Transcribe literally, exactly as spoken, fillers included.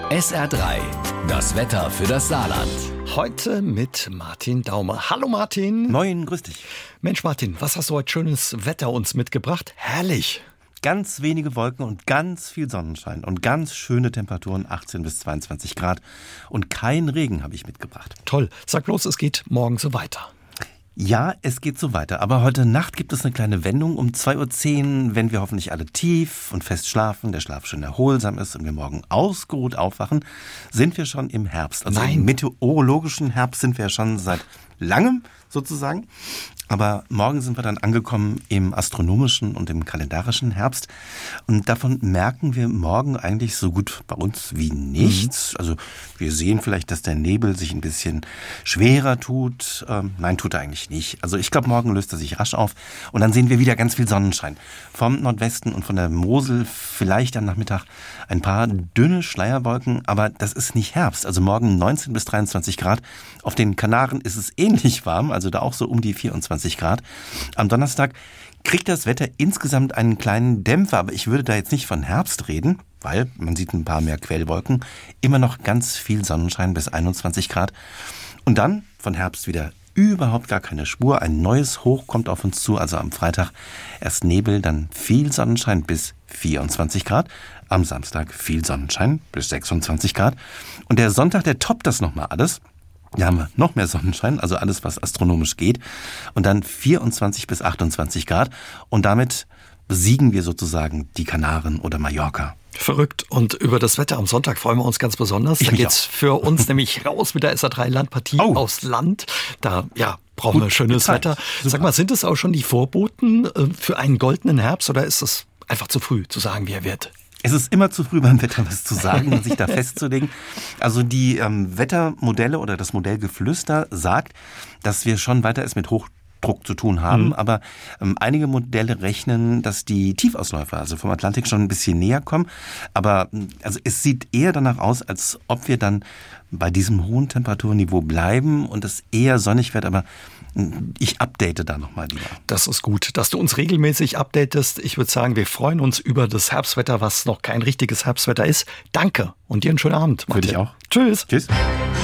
S R drei, das Wetter für das Saarland. Heute mit Martin Daumer. Hallo Martin. Moin, grüß dich. Mensch Martin, was hast du heute schönes Wetter uns mitgebracht? Herrlich. Ganz wenige Wolken und ganz viel Sonnenschein und ganz schöne Temperaturen, achtzehn bis zweiundzwanzig Grad. Und kein Regen habe ich mitgebracht. Toll. Sag bloß, es geht morgen so weiter. Ja, es geht so weiter. Aber heute Nacht gibt es eine kleine Wendung. Um zwei Uhr zehn, wenn wir hoffentlich alle tief und fest schlafen, der Schlaf schön erholsam ist und wir morgen ausgeruht aufwachen, sind wir schon im Herbst. Also Nein. im meteorologischen Herbst sind wir ja schon seit langem sozusagen. Aber morgen sind wir dann angekommen im astronomischen und im kalendarischen Herbst. Und davon merken wir morgen eigentlich so gut bei uns wie nichts. Also wir sehen vielleicht, dass der Nebel sich ein bisschen schwerer tut. Ähm, nein, tut er eigentlich nicht. Also ich glaube, morgen löst er sich rasch auf. Und dann sehen wir wieder ganz viel Sonnenschein. Vom Nordwesten und von der Mosel vielleicht am Nachmittag ein paar dünne Schleierwolken. Aber das ist nicht Herbst. Also morgen neunzehn bis dreiundzwanzig Grad. Auf den Kanaren ist es ähnlich warm. Also da auch so um die vierundzwanzig Grad. Am Donnerstag kriegt das Wetter insgesamt einen kleinen Dämpfer, aber ich würde da jetzt nicht von Herbst reden, weil man sieht ein paar mehr Quellwolken, immer noch ganz viel Sonnenschein bis einundzwanzig Grad. Und dann von Herbst wieder überhaupt gar keine Spur. Ein neues Hoch kommt auf uns zu, also am Freitag erst Nebel, dann viel Sonnenschein bis vierundzwanzig Grad. Am Samstag viel Sonnenschein bis sechsundzwanzig Grad. Und der Sonntag, der toppt das nochmal alles. Da haben wir noch mehr Sonnenschein, also alles, was astronomisch geht. Und dann vierundzwanzig bis achtundzwanzig Grad. Und damit besiegen wir sozusagen die Kanaren oder Mallorca. Verrückt. Und über das Wetter am Sonntag freuen wir uns ganz besonders. Ich Da mich geht's auch. für uns nämlich raus mit der S R drei Landpartie Oh. aufs Land. Da ja, brauchen Gut wir schönes gezeigt. Wetter. Super. Sag mal, sind es auch schon die Vorboten äh, für einen goldenen Herbst oder ist es einfach zu früh zu sagen, wie er wird? Es ist immer zu früh beim Wetter was zu sagen und sich da festzulegen. Also die ähm, Wettermodelle oder das Modell Geflüster sagt, dass wir schon weiter es mit Hochdruck zu tun haben. Mhm. Aber ähm, einige Modelle rechnen, dass die Tiefausläufer, also vom Atlantik, schon ein bisschen näher kommen. Aber also es sieht eher danach aus, als ob wir dann bei diesem hohen Temperaturniveau bleiben und es eher sonnig wird. Aber ich update da nochmal lieber. Das ist gut, dass du uns regelmäßig updatest. Ich würde sagen, wir freuen uns über das Herbstwetter, was noch kein richtiges Herbstwetter ist. Danke und dir einen schönen Abend, Martin. Für dich auch. Tschüss. Tschüss.